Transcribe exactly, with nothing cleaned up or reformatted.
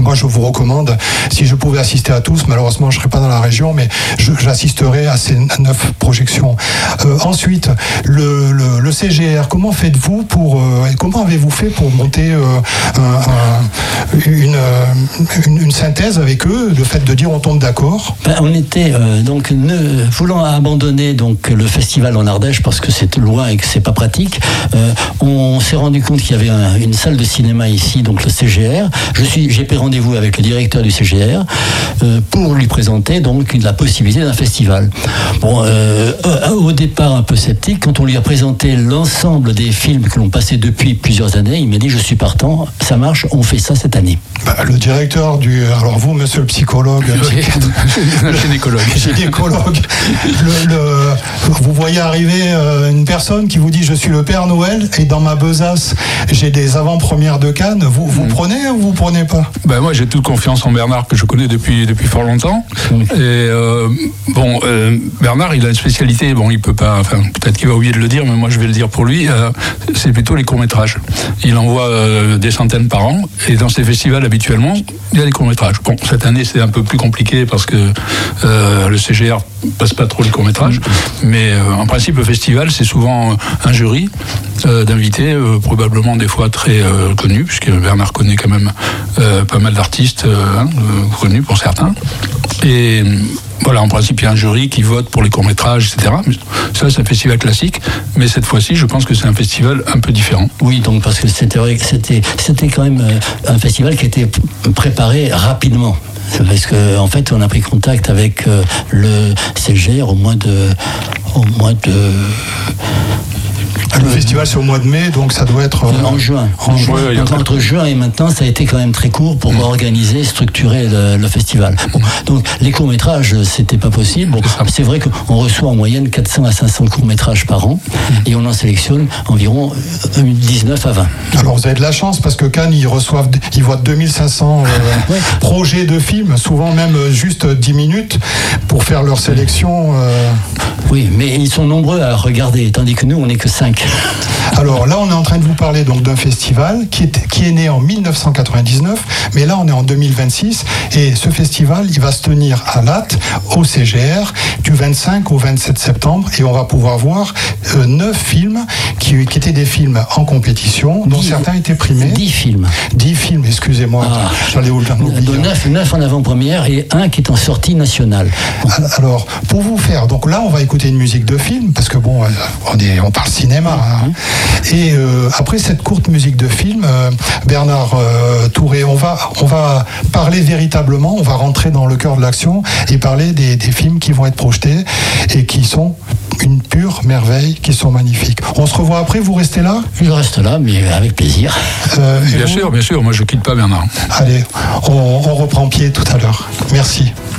moi je vous recommande, si je pouvais assister à tous, malheureusement je ne serais pas dans la région, mais je, j'assisterai à ces neuf projections. Euh, ensuite, le, le, le C G R, comment faites-vous pour, euh, comment avez-vous fait pour monter euh, un, un, une, une, une synthèse avec eux, le fait de dire on tombe d'accord? Ben, on était euh, donc ne, voulant abandonner donc le festival en Ardèche parce que c'est loin et que c'est pas pratique. Euh, on s'est rendu compte qu'il y avait un, une salle de cinéma ici, donc le C G R. Je suis, j'ai pris rendez-vous avec le directeur du C G R euh, pour lui présenter donc la possibilité d'un festival. Bon, euh, au départ un peu sceptique, quand on lui a présenté l'ensemble des films que l'on passait depuis plusieurs années, il m'a dit je suis partant, ça marche, on fait ça cette année. Bah, le directeur du, alors vous monsieur le psychologue, le gynécologue, gynécologue, le, le, vous voyez arriver euh, une personne qui vous dit je suis le Père Noël et dans ma besace j'ai des avant-premières de Cannes, vous, vous mmh. prenez ou vous prenez pas? Ben moi j'ai toute confiance en Bernard que je connais depuis, depuis fort longtemps. Mmh. Et euh, bon, euh, Bernard il a une spécialité, bon il peut pas, enfin peut-être qu'il va oublier de le dire, mais moi je vais le dire pour lui, euh, c'est plutôt les courts-métrages. Il envoie euh, des centaines par an et dans ces festivals habituellement il y a des courts-métrages. Bon, cette année c'est un peu plus compliqué parce que euh, le C G R passe pas trop les courts-métrages, mmh. mais euh, en principe le festival c'est souvent un jury euh, d'invités, euh, probablement des fois très euh, connus, puisque Bernard connaît quand même euh, pas mal d'artistes euh, hein, euh, connus pour certains. Et voilà, en principe, il y a un jury qui vote pour les courts-métrages, et cetera. Ça, c'est un festival classique, mais cette fois-ci, je pense que c'est un festival un peu différent. Oui, donc parce que c'était vrai que c'était, c'était quand même un festival qui était préparé rapidement. Parce qu'en en fait, on a pris contact avec euh, le C G R au mois de... Au mois de Le festival c'est au mois de mai, donc ça doit être euh, en juin. En juin. Ouais, donc, entre juin et maintenant, ça a été quand même très court pour mmh. organiser, structurer le, le festival. Bon, donc les courts métrages, c'était pas possible. Bon, c'est vrai qu'on reçoit en moyenne quatre cents à cinq cents courts métrages par an mmh. et on en sélectionne environ dix-neuf à vingt. Alors vous avez de la chance parce que Cannes ils reçoivent, ils voient deux mille cinq cents euh, ouais. projets de films, souvent même juste dix minutes pour faire leur sélection. Euh... Oui, mais ils sont nombreux à regarder, tandis que nous on n'est que cinq. Alors là, on est en train de vous parler donc d'un festival qui est, qui est né en dix-neuf cent quatre-vingt-dix-neuf, mais là, on est en deux mille vingt-six, et ce festival, il va se tenir à Latte, au C G R, du vingt-cinq au vingt-sept septembre, et on va pouvoir voir euh, neuf films qui, qui étaient des films en compétition, dont dix, certains étaient primés. Dix films. Dix films, excusez-moi, ah, j'allais vous le oublier. Neuf, neuf en avant-première et un qui est en sortie nationale. Bon. Alors, pour vous faire, donc là, on va écouter une musique de film, parce que bon, on, est, on parle cinéma, hein. Et euh, après cette courte musique de film, euh, Bernard euh, Touré, on va, on va parler véritablement, on va rentrer dans le cœur de l'action et parler des, des films qui vont être projetés et qui sont une pure merveille, qui sont magnifiques. On se revoit après, vous restez là? Je reste là, mais avec plaisir. Euh, bien sûr, bien sûr, moi je quitte pas Bernard. Allez, on, on reprend pied tout à l'heure. Merci.